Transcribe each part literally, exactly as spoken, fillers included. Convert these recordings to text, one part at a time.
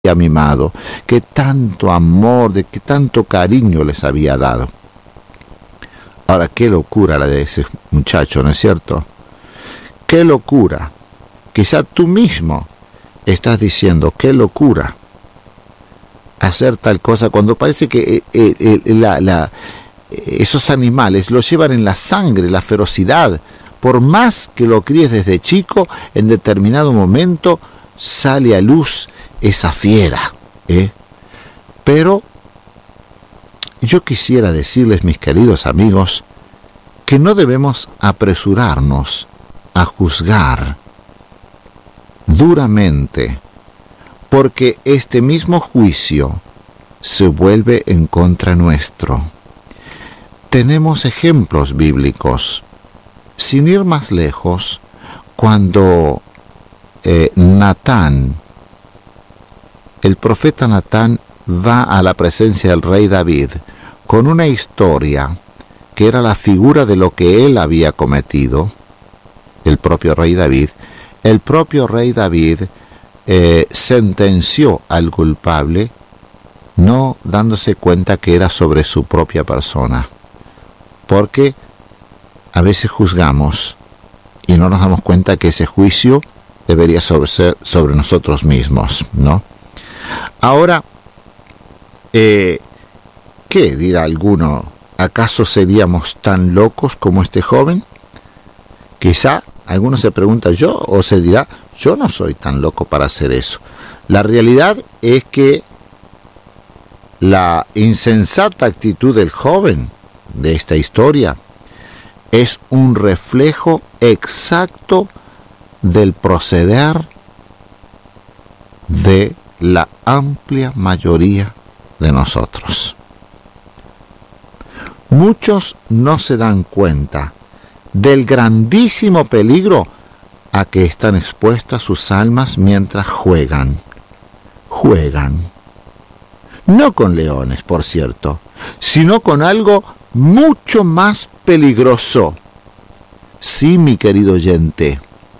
había mimado, que tanto amor, de que tanto cariño les había dado. Ahora, qué locura la de ese muchacho, ¿no es cierto? Qué locura. Quizá tú mismo estás diciendo, qué locura hacer tal cosa cuando parece que eh, eh, la, la, esos animales lo llevan en la sangre, la ferocidad. Por más que lo críes desde chico, en determinado momento sale a luz esa fiera, ¿eh? Pero yo quisiera decirles, mis queridos amigos, que no debemos apresurarnos a juzgar duramente, porque este mismo juicio se vuelve en contra nuestro. Tenemos ejemplos bíblicos. Sin ir más lejos, cuando eh, Natán, el profeta Natán, va a la presencia del rey David con una historia que era la figura de lo que él había cometido, el propio rey David, el propio rey David eh, sentenció al culpable, no dándose cuenta que era sobre su propia persona, porque a veces juzgamos y no nos damos cuenta que ese juicio debería sobre ser sobre nosotros mismos, ¿no? Ahora, eh, ¿qué dirá alguno? ¿Acaso seríamos tan locos como este joven? Quizá alguno se pregunta yo, o se dirá, yo no soy tan loco para hacer eso. La realidad es que la insensata actitud del joven de esta historia es un reflejo exacto del proceder de la amplia mayoría de nosotros. Muchos no se dan cuenta del grandísimo peligro a que están expuestas sus almas mientras juegan. Juegan. No con leones, por cierto, sino con algo mucho más peligroso. Sí, mi querido oyente,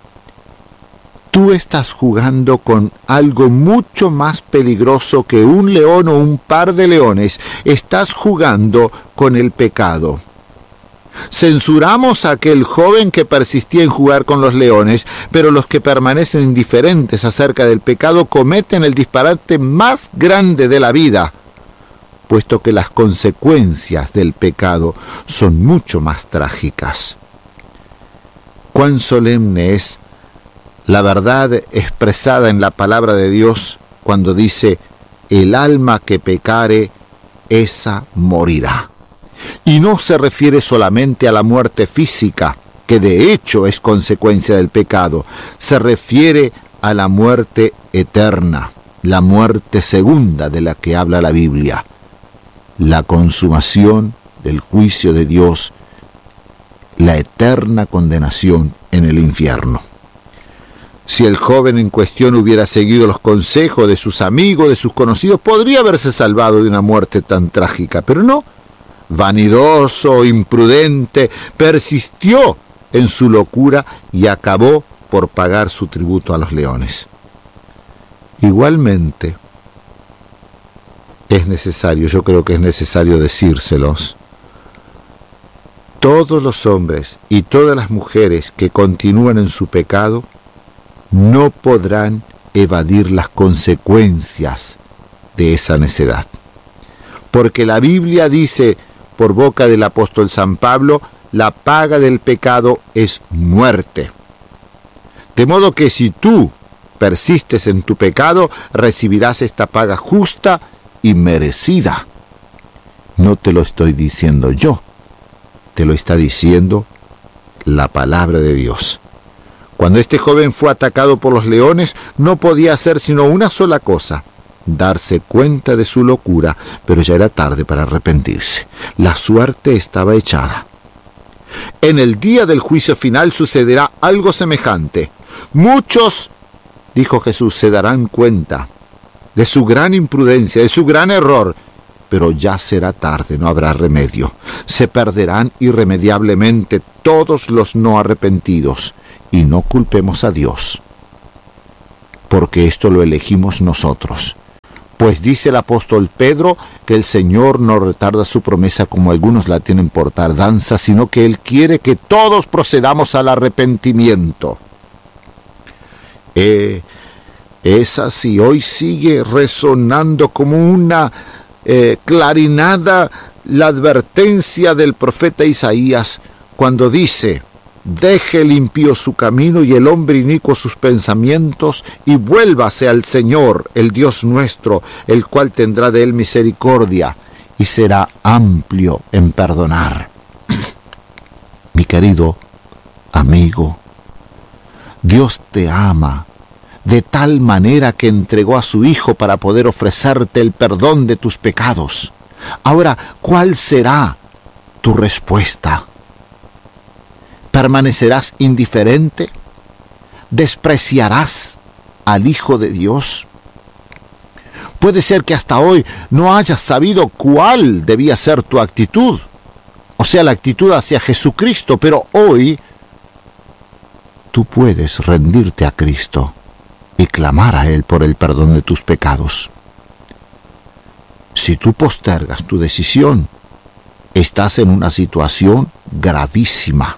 tú estás jugando con algo mucho más peligroso que un león o un par de leones. Estás jugando con el pecado. Censuramos a aquel joven que persistía en jugar con los leones, pero los que permanecen indiferentes acerca del pecado cometen el disparate más grande de la vida, puesto que las consecuencias del pecado son mucho más trágicas. Cuán solemne es la verdad expresada en la palabra de Dios cuando dice, el alma que pecare, esa morirá. Y no se refiere solamente a la muerte física, que de hecho es consecuencia del pecado, se refiere a la muerte eterna, la muerte segunda de la que habla la Biblia, la consumación del juicio de Dios, la eterna condenación en el infierno. Si el joven en cuestión hubiera seguido los consejos de sus amigos, de sus conocidos, podría haberse salvado de una muerte tan trágica, pero no. Vanidoso, imprudente, persistió en su locura y acabó por pagar su tributo a los leones. Igualmente, es necesario, yo creo que es necesario decírselos, todos los hombres y todas las mujeres que continúan en su pecado no podrán evadir las consecuencias de esa necedad. Porque la Biblia dice, por boca del apóstol San Pablo, la paga del pecado es muerte. De modo que si tú persistes en tu pecado, recibirás esta paga justa y merecida. No te lo estoy diciendo yo, te lo está diciendo la palabra de Dios. Cuando este joven fue atacado por los leones, no podía hacer sino una sola cosa: darse cuenta de su locura, pero ya era tarde para arrepentirse. La suerte estaba echada. En el día del juicio final sucederá algo semejante. Muchos, dijo Jesús, se darán cuenta de su gran imprudencia, de su gran error, pero ya será tarde, no habrá remedio. Se perderán irremediablemente todos los no arrepentidos, y no culpemos a Dios, porque esto lo elegimos nosotros. Pues dice el apóstol Pedro que el Señor no retarda su promesa como algunos la tienen por tardanza, sino que Él quiere que todos procedamos al arrepentimiento. Eh, es así, hoy sigue resonando como una eh, clarinada la advertencia del profeta Isaías cuando dice: deje el impío su camino y el hombre inicuo sus pensamientos, y vuélvase al Señor, el Dios nuestro, el cual tendrá de él misericordia y será amplio en perdonar. Mi querido amigo, Dios te ama de tal manera que entregó a su Hijo para poder ofrecerte el perdón de tus pecados. Ahora, ¿cuál será tu respuesta? ¿Permanecerás indiferente? ¿Despreciarás al Hijo de Dios? Puede ser que hasta hoy no hayas sabido cuál debía ser tu actitud, o sea, la actitud hacia Jesucristo, pero hoy tú puedes rendirte a Cristo y clamar a Él por el perdón de tus pecados. Si tú postergas tu decisión, estás en una situación gravísima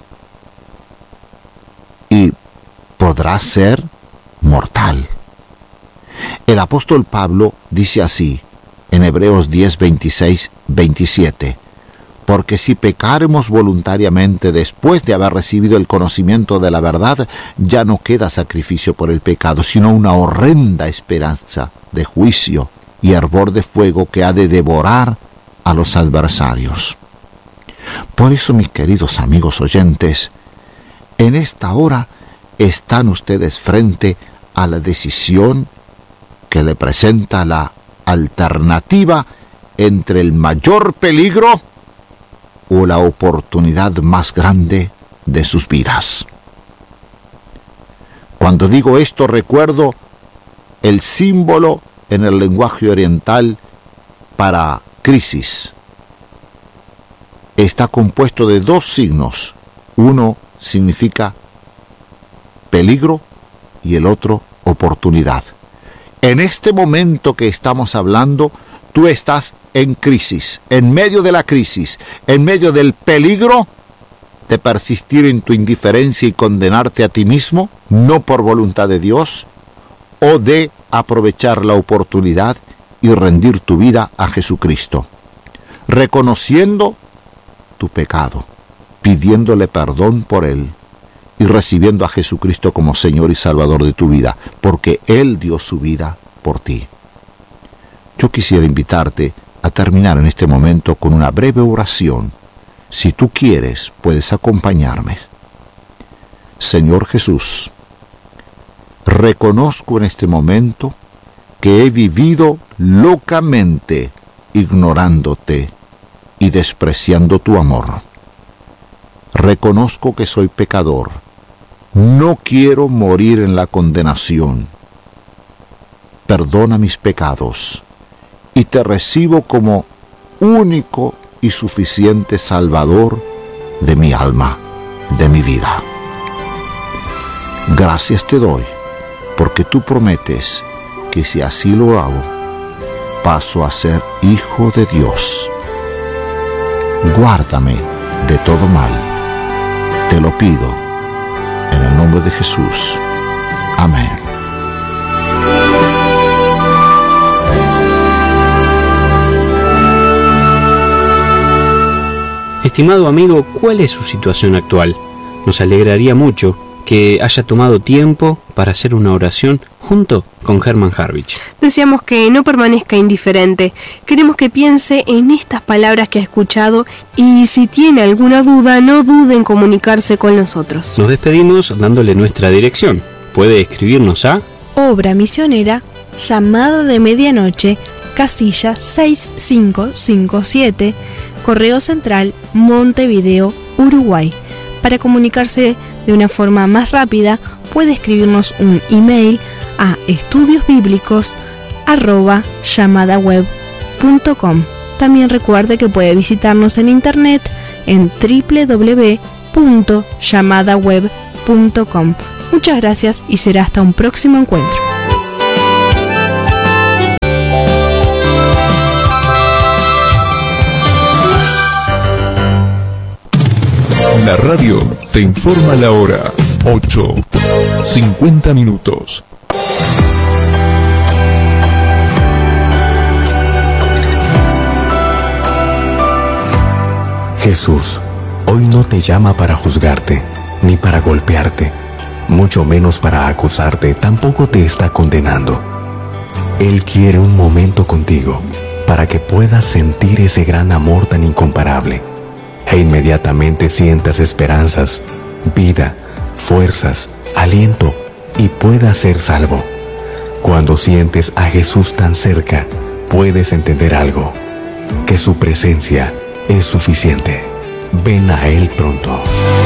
y podrá ser mortal. El apóstol Pablo dice así en Hebreos diez, veintiséis, veintisiete: porque si pecaremos voluntariamente después de haber recibido el conocimiento de la verdad, ya no queda sacrificio por el pecado, sino una horrenda esperanza de juicio y hervor de fuego que ha de devorar a los adversarios. Por eso, mis queridos amigos oyentes, en esta hora están ustedes frente a la decisión que le presenta la alternativa entre el mayor peligro o la oportunidad más grande de sus vidas. Cuando digo esto, recuerdo el símbolo en el lenguaje oriental para crisis. Está compuesto de dos signos. Uno significa peligro y el otro oportunidad. En este momento que estamos hablando, tú estás en crisis, en medio de la crisis, en medio del peligro de persistir en tu indiferencia y condenarte a ti mismo, no por voluntad de Dios, o de aprovechar la oportunidad y rendir tu vida a Jesucristo, reconociendo tu pecado, pidiéndole perdón por él y recibiendo a Jesucristo como Señor y Salvador de tu vida, porque Él dio su vida por ti. Yo quisiera invitarte a terminar en este momento con una breve oración. Si tú quieres, puedes acompañarme. Señor Jesús, reconozco en este momento que he vivido locamente ignorándote y despreciando tu amor. Reconozco que soy pecador. No quiero morir en la condenación. Perdona mis pecados y te recibo como único y suficiente Salvador de mi alma, de mi vida. Gracias te doy, porque tú prometes que si así lo hago, paso a ser hijo de Dios. Guárdame de todo mal. Te lo pido en el nombre de Jesús. Amén. Estimado amigo, ¿cuál es su situación actual? Nos alegraría mucho que haya tomado tiempo para hacer una oración junto con Hermann Harwich. Deseamos que no permanezca indiferente. Queremos que piense en estas palabras que ha escuchado y si tiene alguna duda, no dude en comunicarse con nosotros. Nos despedimos dándole nuestra dirección. Puede escribirnos a Obra Misionera, Llamada de Medianoche, casilla seis cinco cinco siete, Correo Central, Montevideo, Uruguay. Para comunicarse de una forma más rápida, puede escribirnos un email a estudiosbíblicos arroba llamadaweb punto com. También recuerde que puede visitarnos en internet en doble u doble u doble u punto llamadaweb punto com. Muchas gracias y será hasta un próximo encuentro. La radio te informa la hora. ocho, cincuenta minutos. Jesús hoy no te llama para juzgarte, ni para golpearte, mucho menos para acusarte, tampoco te está condenando. Él quiere un momento contigo para que puedas sentir ese gran amor tan incomparable e inmediatamente sientas esperanzas, vida, fuerzas, aliento y puedas ser salvo. Cuando sientes a Jesús tan cerca, puedes entender algo, que su presencia es suficiente. Ven a Él pronto.